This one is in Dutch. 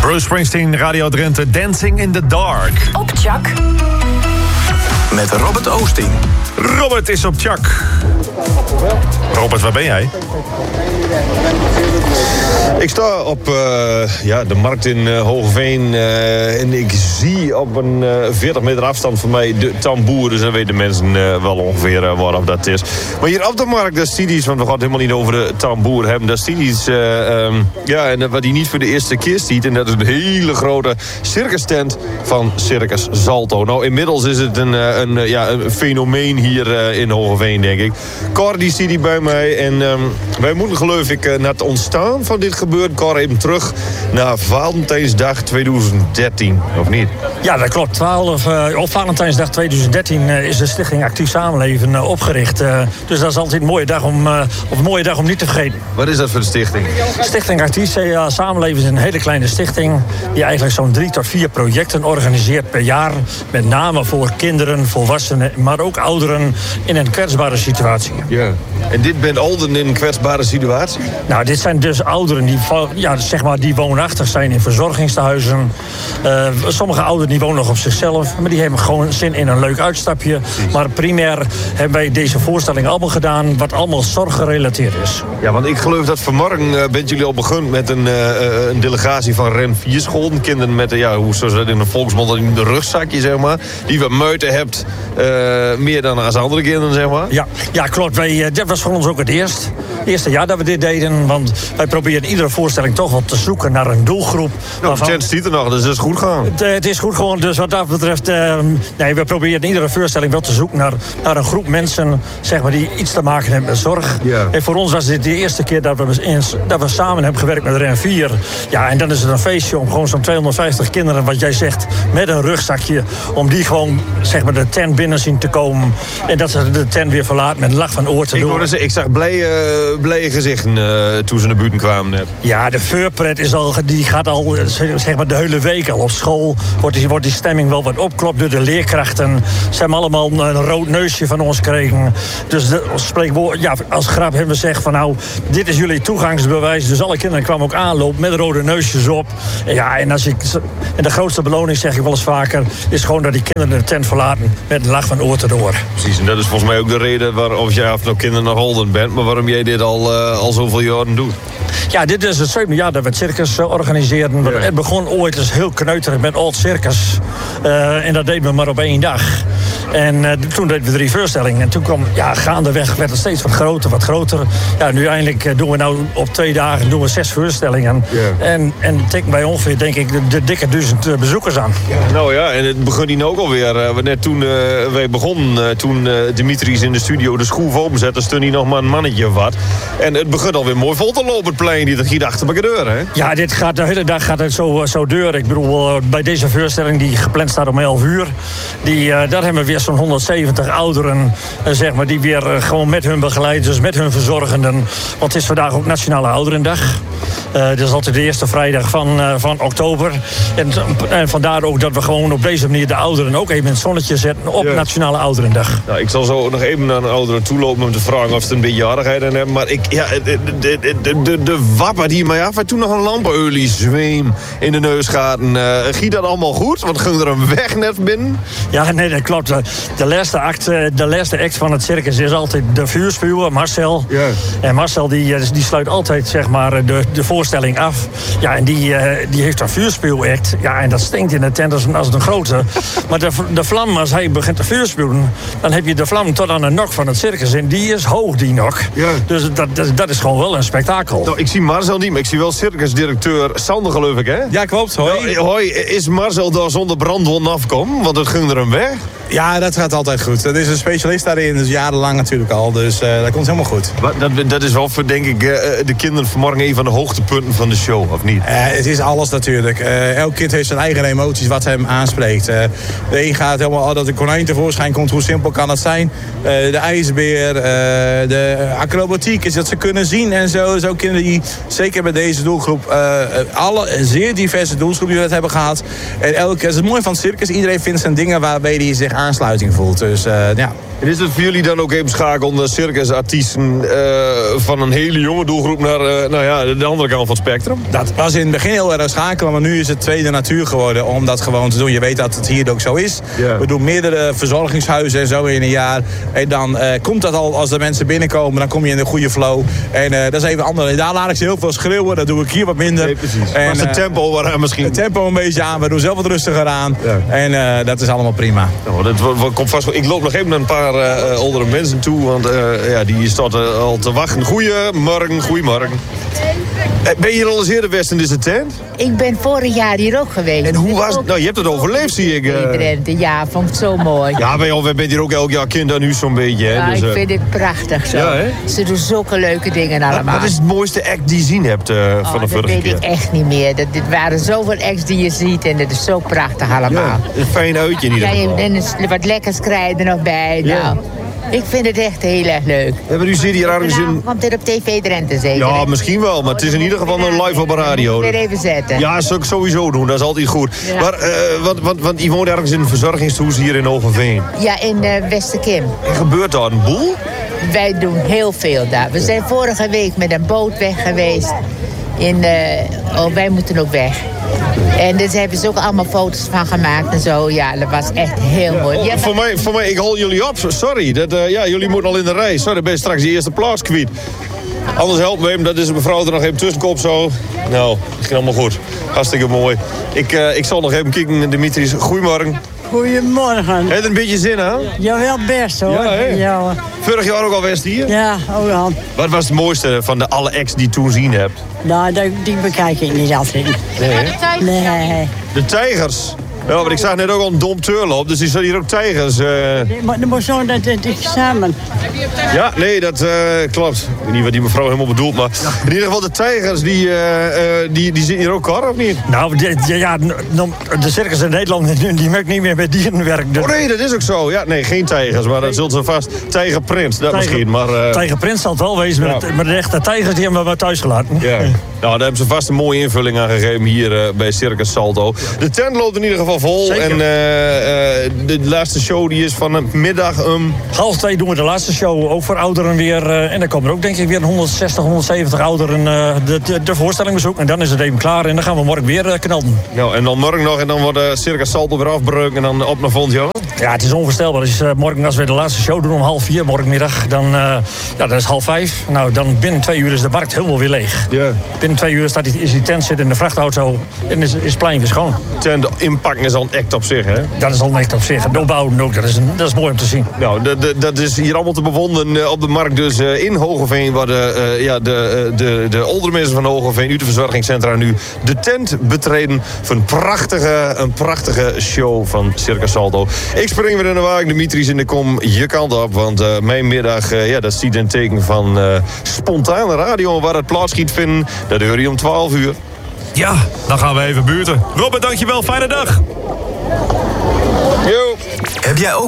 Bruce Springsteen, Radio Drenthe, Dancing in the Dark. Op Tjak. Met Robert Oosting. Robert is op Tjak. Robert, waar ben jij? Ik sta op de markt in Hoogeveen en ik zie op een 40 meter afstand van mij de tamboer. Dus dan weten mensen wel ongeveer waarop dat is. Maar hier op de markt, daar zie je iets, want we gaan het helemaal niet over de tamboer hebben. Daar zie je iets, en wat hij niet voor de eerste keer ziet. En dat is een hele grote circus tent van Circus Zalto. Nou, inmiddels is het een fenomeen hier in Hoogeveen, denk ik. Cor, die ziet hij bij mij en wij moeten geloof ik naar het ontstaan van dit gebeurt, Cor, even terug naar Valentijnsdag 2013, of niet? Ja, dat klopt. Op Valentijnsdag 2013 is de Stichting Actief Samenleven opgericht. Dus dat is altijd een mooie dag om niet te vergeten. Wat is dat voor een stichting? Stichting Actief Samenleven is een hele kleine stichting die eigenlijk zo'n 3 tot 4 projecten organiseert per jaar. Met name voor kinderen, volwassenen, maar ook ouderen in een kwetsbare situatie. Ja. En dit bent ouderen in een kwetsbare situatie? Nou, dit zijn dus ouderen die woonachtig zijn in verzorgingstehuizen. Sommige ouderen die wonen nog op zichzelf, maar die hebben gewoon zin in een leuk uitstapje. Maar primair hebben wij deze voorstelling allemaal gedaan wat allemaal zorggerelateerd is. Ja, want ik geloof dat vanmorgen bent jullie al begonnen met een delegatie van Ren 4 scholen. Kinderen met, hoe zoals dat in de volksmond, een rugzakje, zeg maar. Die wat muiten hebt, meer dan als andere kinderen, zeg maar. Ja, klopt. Dat was voor ons ook het eerste jaar dat we dit deden. Want wij proberen iedere voorstelling toch wel te zoeken naar een doelgroep. Nou, de tent ziet er nog, dus het is goed gaan. Het is goed gewoon, dus wat dat betreft... we proberen in iedere voorstelling wel te zoeken naar een groep mensen, zeg maar, die iets te maken hebben met zorg. Ja. En voor ons was dit de eerste keer dat we samen hebben gewerkt met Ren 4. Ja, en dan is het een feestje om gewoon zo'n 250 kinderen, wat jij zegt, met een rugzakje, om die gewoon, zeg maar, de tent binnen zien te komen. En dat ze de tent weer verlaten met een lach van oor te doen. Ik zag blije gezichten toen ze naar buiten kwamen net. Ja, de voorpret die gaat al, zeg maar, de hele week al op school. Wordt die stemming wel wat opklopt door de leerkrachten. Ze hebben allemaal een rood neusje van ons gekregen. Dus als grap hebben we gezegd van nou, dit is jullie toegangsbewijs. Dus alle kinderen kwamen ook aanlopen met rode neusjes op. Ja, en de grootste beloning, zeg ik wel eens vaker, is gewoon dat die kinderen de tent verlaten met een lach van oor te oor. Precies, en dat is volgens mij ook de reden waarom jij af nog kinderen nog holden bent, maar waarom jij dit al zoveel jaren doet. Ja, dit is het 7e jaar dat we het circus organiseren. Ja. Het begon ooit als heel kneuterig met Old Circus. En dat deden we maar op 1 dag. En toen deden we 3 voorstellingen. En toen kwam, gaandeweg werd het steeds wat groter. Ja, nu eindelijk doen we nou op 2 dagen 6 voorstellingen. Ja. En tikken bij ongeveer, denk ik, de dikke 1000 bezoekers aan. Ja, nou ja, en het begon hier ook alweer. Net toen wij begonnen, toen Dimitris in de studio de schroef openzette, stond hij nog maar een mannetje of wat. En het begon alweer mooi vol te lopen, het plein. Dat giet achter bij de deur, hè? Ja, de hele dag gaat het zo deur. Ik bedoel, bij deze voorstelling die gepland staat om 11 uur... daar hebben we weer zo'n 170 ouderen, zeg maar, die weer gewoon met hun begeleiders, met hun verzorgenden. Want het is vandaag ook Nationale Ouderendag. Dat is altijd de eerste vrijdag van oktober. En vandaar ook dat we gewoon op deze manier de ouderen ook even in het zonnetje zetten op Nationale Ouderendag. Nou, ik zal zo nog even naar een ouderen toe lopen om te vragen of ze een beetje jarigheid aan hebben. Maar de wapper die mij af en toen nog een lampenolie zweem in de neus gaat. Giet dat allemaal goed? Want ging er een weg net binnen? Ja, nee, dat klopt. De laatste act van het circus is altijd de vuurspuwer, Marcel. Ja. En Marcel die sluit altijd, zeg maar, de voorstelling af. Ja, en die heeft een vuurspuwact. Ja, en dat stinkt in de tent als een grote. Maar de vlam, als hij begint te vuurspuwen, dan heb je de vlam tot aan de nok van het circus. En die is hoog, die nok. Ja. Dus dat is gewoon wel een spektakel. Nou, ik zie Marcel niet, maar ik zie wel circusdirecteur Sander, geloof ik, hè? Ja, klopt. Hoi. Nou, hoi, is Marcel daar zonder brandwond afkomen? Want het ging er een weg. Ja, dat gaat altijd goed. Dat is een specialist daarin, dus jarenlang natuurlijk al. Dus dat komt helemaal goed. Dat is wel voor, denk ik, de kinderen vanmorgen een van de hoogtepunten van de show, of niet? Het is alles natuurlijk. Elk kind heeft zijn eigen emoties wat hem aanspreekt. De een gaat helemaal, dat de konijn tevoorschijn komt, hoe simpel kan dat zijn? De ijsbeer, de acrobatiek is dat ze kunnen zien en zo. Zo kinderen die, zeker bij deze doelgroep, alle zeer diverse doelgroepen die we hebben gehad. En het is het mooie van het circus. Iedereen vindt zijn dingen waarbij hij zich aansluiting voelt. Dus ja. En is het voor jullie dan ook even schakelen de circusartiesten van een hele jonge doelgroep naar de andere kant van het spectrum? Dat was in het begin heel erg schakelen, maar nu is het tweede natuur geworden om dat gewoon te doen. Je weet dat het hier ook zo is. Ja. We doen meerdere verzorgingshuizen en zo in een jaar. En dan komt dat al, als de mensen binnenkomen, dan kom je in een goede flow. En dat is even anders. Daar laat ik ze heel veel schreeuwen, dat doe ik hier wat minder. Nee, precies. En, was het tempo waaraan misschien? Het tempo een beetje aan, we doen zelf wat rustiger aan. Ja. En dat is allemaal prima. Nou, dat komt vast. Ik loop nog even naar een paar oudere mensen toe, want die staat al te wachten. Goedemorgen. Ben je hier al eens eerder geweest in deze tent? Ik ben vorig jaar hier ook geweest. En hoe was het? Nou, je hebt het overleefd, zie ik. Drenthe, ja, vond het zo mooi. Ja, wij bent hier ook elk jaar kind aan u zo'n beetje. Hè? Ja, Dus, ik vind het prachtig zo. Ja, hè? Ze doen zulke leuke dingen allemaal. Wat is het mooiste act die je gezien hebt van de vorige dat weet keer? ik echt niet meer. Dit waren zoveel acts die je ziet en het is zo prachtig allemaal. Ja, een fijn uitje in ieder geval. En wat lekkers krijgen er nog bij. Ja. Nou, ik vind het echt heel erg leuk. Hebben u zit hier ergens in... Komt dit op TV Drenthe zeker? Ja, hè? misschien wel, maar het is in ieder geval een live op de radio. Weer even zetten. Ja, dat zou ik sowieso doen, dat is altijd goed. Ja. Maar, want je woont ergens in een verzorgingshuis hier in Hogeveen. Ja, in Westerkim. En gebeurt daar een boel? Wij doen heel veel daar. We zijn vorige week met een boot weg geweest. Wij moeten ook weg. En daar hebben ze ook allemaal foto's van gemaakt en zo. Ja, dat was echt heel mooi. Ja, Voor mij, ik haal jullie op. Sorry, jullie moeten al in de rij. Sorry, dan ben je straks de eerste plaats kwijt. Anders helpt me hem, dat is een mevrouw er nog even tussenkop zo. Nou, dat ging allemaal goed. Hartstikke mooi. Ik zal nog even kijken, Dimitris. Goedemorgen. Goedemorgen. Heb je er een beetje zin aan? Jawel, best hoor. Ja, hè? Ja, hoor. Vorig jaar ook al West hier? Ja, ook al. Wat was het mooiste van de alle acts die je toen zien hebt? Nou, die bekijk ik niet altijd. Nee. De tijgers. Ja, maar ik zag net ook al een dompteur lopen, dus die zijn hier ook tijgers. Maar dan moet zo dat samen. Ja, nee, dat klopt. Ik weet niet wat die mevrouw helemaal bedoelt, maar in ieder geval de tijgers, die zitten hier ook al, of niet? Nou, de circus in Nederland, die maakt niet meer met dierenwerk. Oh nee, dat is ook zo. Ja, nee, geen tijgers, maar dat zult ze vast. Tijgerprins, dat misschien, maar... Tijgerprins zal het wel wezen, maar de echte tijgers die hebben we maar thuis gelaten. Ja. Nou, daar hebben ze vast een mooie invulling aan gegeven hier bij Circus Salto. De tent loopt in ieder geval vol. Zeker. En de laatste show die is vanmiddag 1:30 doen we de laatste show, ook voor ouderen weer. En dan komen er ook denk ik weer 160, 170 ouderen de voorstelling bezoeken. En dan is het even klaar en dan gaan we morgen weer knallen. Nou, en dan morgen nog en dan wordt Circus Salto weer afgebroken en dan op naar volgend jaar. Ja, het is onvoorstelbaar. Dus morgen als we de laatste show doen om 4:30 morgenmiddag, dan dat is 4:30. Nou, dan binnen 2 uur is de markt helemaal weer leeg. Ja. Binnen 2 uur is die tent zit in de vrachtauto en is het plein weer schoon. Tent inpakken is al een act op zich, hè? Dat is al een act op zich. De opbouwen ook, dat is mooi om te zien. Nou, dat is hier allemaal te bewonderen op de markt. Dus in Hogeveen, waar de oudere mensen van Hogeveen, uit de verzorgingscentra nu de tent betreden voor een prachtige show van Circus Salto. Ik spring weer in de wagen, Dimitris, en ik kom je kant op. Want mijn middag, dat ziet een teken van spontane radio. Waar het plaats schiet vinden, dat hoor je om 12 uur. Ja, dan gaan we even buurten. Robert, dankjewel. Fijne dag. Yo. Heb jij ook